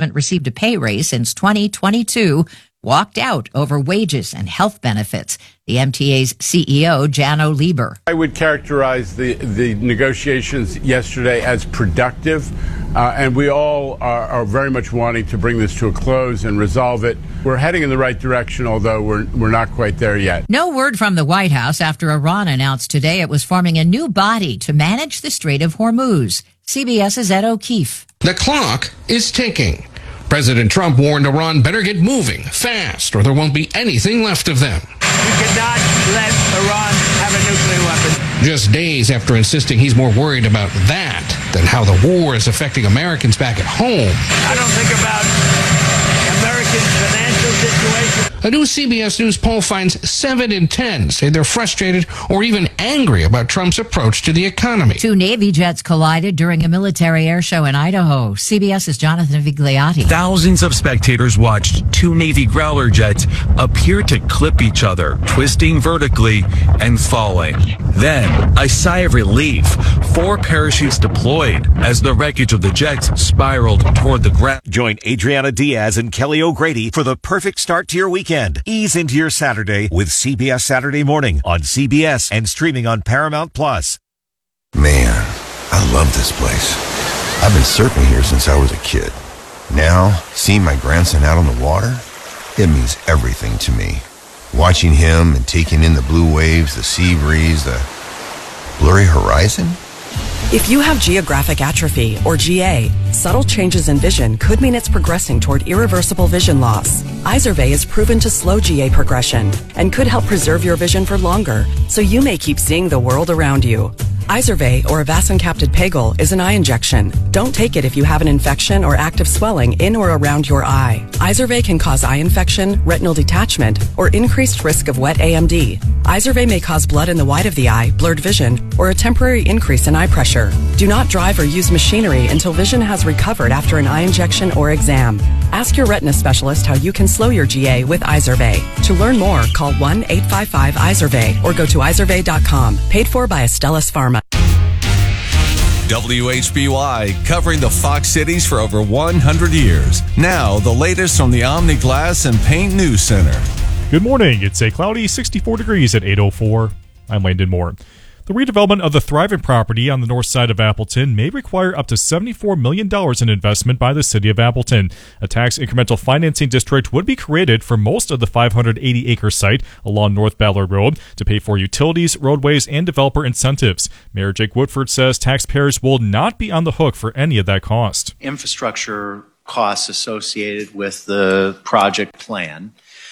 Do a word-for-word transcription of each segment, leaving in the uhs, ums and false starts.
haven't received a pay raise since twenty twenty-two walked out over wages and health benefits. The M T A's C E O, Janno Lieber. I would characterize the, the negotiations yesterday as productive, uh, and we all are, are very much wanting to bring this to a close and resolve it. We're heading in the right direction, although we're, we're not quite there yet. No word from the White House after Iran announced today it was forming a new body to manage the Strait of Hormuz. CBS's Ed O'Keefe. The clock is ticking. President Trump warned Iran better get moving fast or there won't be anything left of them. We cannot let Iran have a nuclear weapon. Just days after insisting he's more worried about that than how the war is affecting Americans back at home. I don't think about Americans' financial situation. A new C B S News poll finds seven in ten say they're frustrated or even angry about Trump's approach to the economy. Two Navy jets collided during a military air show in Idaho. CBS's Jonathan Vigliotti. Thousands of spectators watched two Navy Growler jets appear to clip each other, twisting vertically and falling. Then, a sigh of relief. Four parachutes deployed as the wreckage of the jets spiraled toward the ground. Join Adriana Diaz and Kelly O'Grady for the perfect start to your weekend. Ease into your Saturday with C B S Saturday Morning on C B S and streaming on Paramount Plus. Man, I love this place. I've been surfing here since I was a kid. Now, seeing my grandson out on the water, it means everything to me. Watching him and taking in the blue waves, the sea breeze, the blurry horizon. If you have geographic atrophy, or G A, subtle changes in vision could mean it's progressing toward irreversible vision loss. Izervay is proven to slow G A progression and could help preserve your vision for longer, so you may keep seeing the world around you. Izervay, or avacincaptad pegol, is an eye injection. Don't take it if you have an infection or active swelling in or around your eye. Izervay can cause eye infection, retinal detachment, or increased risk of wet A M D. Izervay may cause blood in the white of the eye, blurred vision, or a temporary increase in eye pressure. Do not drive or use machinery until vision has recovered after an eye injection or exam. Ask your retina specialist how you can slow your G A with Izervay. To learn more, call one eight five five Izervay or go to izervay dot com. Paid for by Astellas Pharma. W H B Y, covering the Fox Cities for over one hundred years. Now, the latest from the Omni Glass and Paint News Center. Good morning. It's a cloudy sixty-four degrees at eight oh four. I'm Landon Moore. The redevelopment of the Thrivent property on the north side of Appleton may require up to seventy-four million dollars in investment by the city of Appleton. A tax incremental financing district would be created for most of the five hundred eighty acre site along North Ballard Road to pay for utilities, roadways, and developer incentives. Mayor Jake Woodford says taxpayers will not be on the hook for any of that cost. Infrastructure costs associated with the project plan,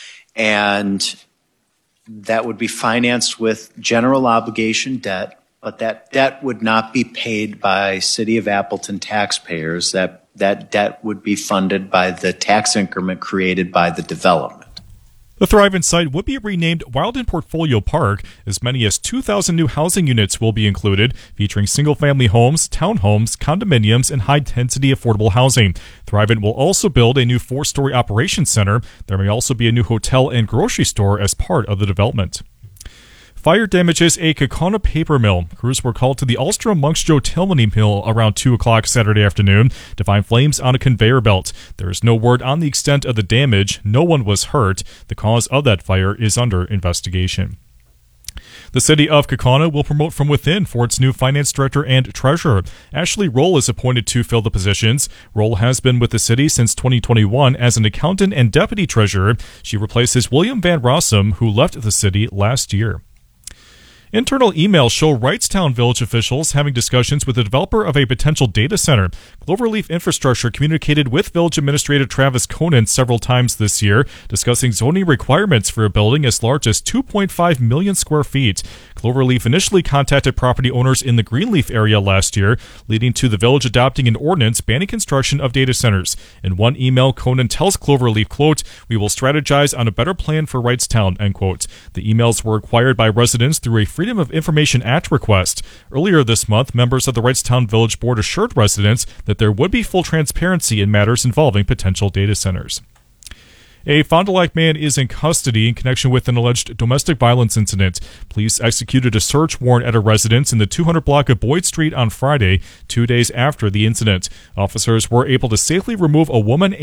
and that would be financed with general obligation debt, but that debt would not be paid by City of Appleton taxpayers. That that debt would be funded by the tax increment created by the development. The Thrivent site would be renamed Wildin Portfolio Park. As many as two thousand new housing units will be included, featuring single-family homes, townhomes, condominiums, and high-density affordable housing. Thrivent will also build a new four-story operations center. There may also be a new hotel and grocery store as part of the development. Fire damages a Kaukauna paper mill. Crews were called to the Alstrom Monks Joe Tilmany mill around two o'clock Saturday afternoon to find flames on a conveyor belt. There is no word on the extent of the damage. No one was hurt. The cause of that fire is under investigation. The city of Kaukauna will promote from within for its new finance director and treasurer. Ashley Roll is appointed to fill the positions. Roll has been with the city since twenty twenty-one as an accountant and deputy treasurer. She replaces William Van Rossum, who left the city last year. Internal emails show Wrightstown Village officials having discussions with the developer of a potential data center. Cloverleaf Infrastructure communicated with Village Administrator Travis Conan several times this year, discussing zoning requirements for a building as large as two point five million square feet. Cloverleaf initially contacted property owners in the Greenleaf area last year, leading to the village adopting an ordinance banning construction of data centers. In one email, Conan tells Cloverleaf, quote, "We will strategize on a better plan for Wrightstown," end quote. The emails were acquired by residents through a Freedom of Information Act request. Earlier this month, members of the Wrightstown Village Board assured residents that there would be full transparency in matters involving potential data centers. A Fond du Lac man is in custody in connection with an alleged domestic violence incident. Police executed a search warrant at a residence in the two hundred block of Boyd Street on Friday, two days after the incident. Officers were able to safely remove a woman